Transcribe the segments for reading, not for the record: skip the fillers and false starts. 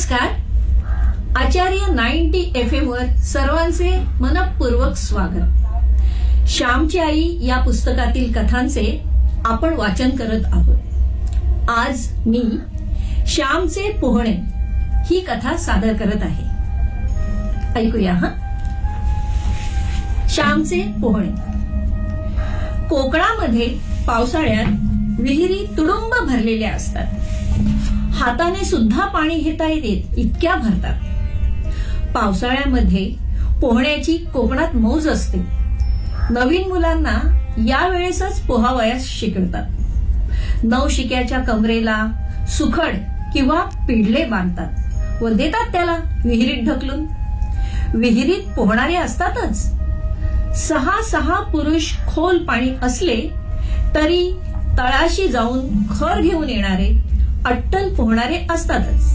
नमस्कार. आचार्य 90 FM वर सर्वांचे मनपूर्वक स्वागत. श्यामची आई या पुस्तकातील कथांचे आपण वाचन करत आहोत. आज मी श्यामचे पोहणे ही कथा सादर करत आहे. ऐकूया हा. श्यामचे पोहणे. कोकणामध्ये पावसाळ्यात विहिरी तुडुंब भरलेल्या असतात. हाताने सुद्धा पाणी घेता येत इतक्या भरतात. पावसाळ्यामध्ये पोहण्याची कोकणात मौज असते. नवीन मुलांना यावेळेसच पोहावयास शिकवतात. नवशिक्याच्या कमरेला सुखड किंवा पिढले बांधतात व देतात त्याला विहिरीत ढकलून. विहिरीत पोहणारे असतातच. 6 पुरुष खोल पाणी असले तरी तळाशी जाऊन खर घेऊन येणारे अट्टल पोहणारे असतातच.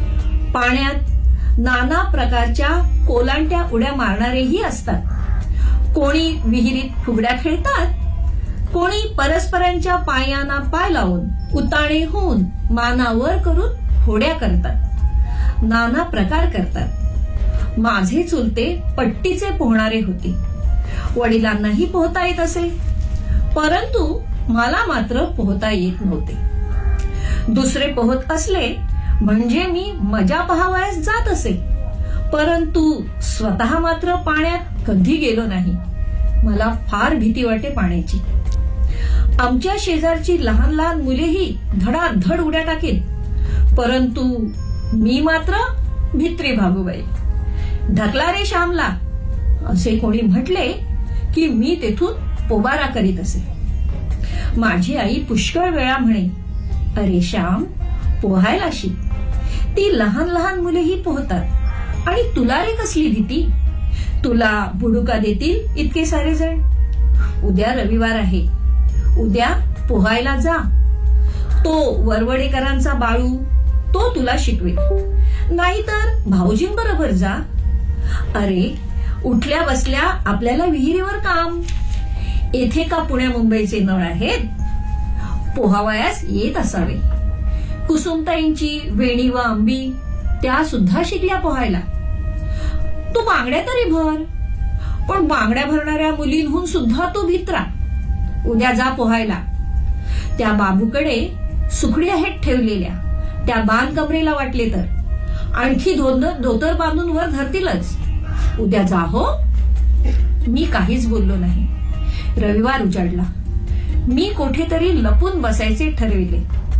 पाण्यात नाना प्रकारच्या कोलांट्या उड्या मारणारेही असतात. कोणी विहिरीत फुगड्या खेळतात, कोणी परस्परांच्या पायांना पाय लावून उताणे होऊन मानावर करून होड्या करतात. नाना प्रकार करतात. माझे चुलते पट्टीचे पोहणारे होते. वडिलांनाही पोहता येत असे, परंतु मला मात्र पोहता येत नव्हते. दुसरे पोहत असले म्हणजे मी मजा पहावयास जात असे, परंतु स्वतः मात्र पाण्यात कधी गेलो नाही. मला फार भीती वाटे पाण्याची. आमच्या शेजारची लहान लहान मुलेही धडाधड उड्या टाकीत, परंतु मी मात्र भित्री भागूबाई. ढकला रे श्यामला असे कोणी म्हटले की मी तेथून पोबारा करीत असे. माझी आई पुष्कळ वेळा म्हणे, अरे श्याम, पोहायला शिक. ती लहान लहान मुलेही पोहतात आणि तुला रे कसली भीती. तुला बुडुका देतील इतके सारे जण. उद्या रविवार आहे. उद्या पोहायला जा. तो वरवडेकरांचा बाळू तो तुला शिकवेल. नाहीतर भाऊजींबरोबर जा. अरे उठल्या बसल्या आपल्याला विहिरीवर काम. येथे का पुण्या मुंबईचे नळ आहेत. पोहावयास येत असावे. कुसुमताईंची वेणी व आंबी त्या सुद्धा शिकल्या पोहायला. तू बांगड्या तरी भर. पण बांगड्या भरणाऱ्या मुलींहून सुद्धा तू भित्रा. उद्या जा पोहायला. त्या बाबूकडे सुखडी आहेत ठेवलेल्या. त्या बांध कमरेला वाटले तर आणखी धोतर बांधून वर धरतीलच. उद्या जा हो. मी काहीच बोललो नाही. रविवार उजाडला. मी कुठेतरी लपून बसायचे ठरविले.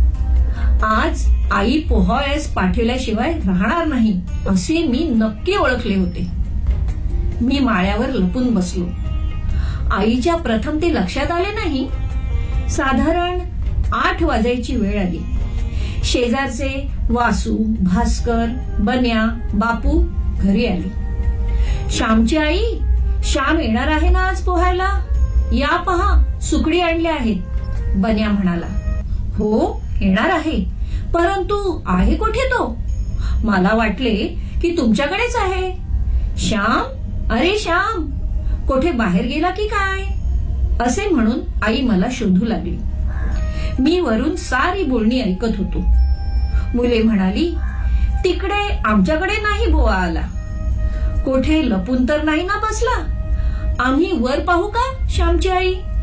आज आई पोहावयास पाठवल्याशिवाय राहणार नाही असे मी नक्की ओळखले होते. मी माळ्यावर लपून बसलो. आईच्या प्रथम ते लक्षात आले नाही. साधारण 8 वाजायची वेळ आली. शेजारचे वासू, भास्कर, बन्या, बापू घरी आले. श्यामची आई, श्याम येणार आहे ना आज पोहायला. या पहा, सुकडी आणल्या आहेत. बन्या म्हणाला. हो येणार आहे, परंतु आहे कुठे तो. मला वाटले की तुमच्याकडेच आहे. श्याम, अरे श्याम, कुठे बाहेर गेला की काय असे म्हणून आई मला शोधू लागली. मी वरून सारी बोलणी ऐकत होतो. मुले म्हणाली, तिकडे आमच्याकडे नाही बोवा आला. कोठे लपून तर नाही ना बसला. आम्ही वर पाहू का श्यामची आई.